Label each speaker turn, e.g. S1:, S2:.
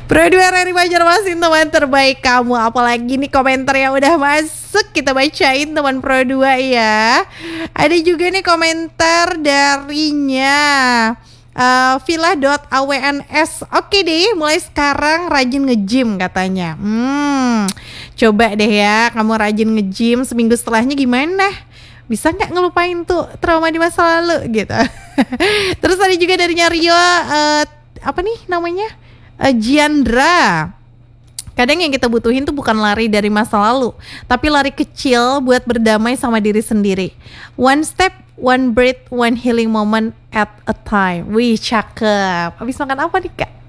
S1: Pro 2 RRI Banjarmasin, teman terbaik kamu. Apalagi nih komentar yang udah masuk, kita bacain teman Pro 2 ya. Ada juga nih komentar darinya villa.awns. Oke deh, mulai sekarang rajin nge-gym katanya. Coba deh ya, kamu rajin nge-gym, seminggu setelahnya gimana? Bisa nggak ngelupain tuh trauma di masa lalu gitu. Terus ada juga dari Rio, apa nih namanya, Giandra. Kadang yang kita butuhin tuh bukan lari dari masa lalu, tapi lari kecil buat berdamai sama diri sendiri. One step, one breath, one healing moment at a time. Wih, cakep. Habis makan apa nih Kak?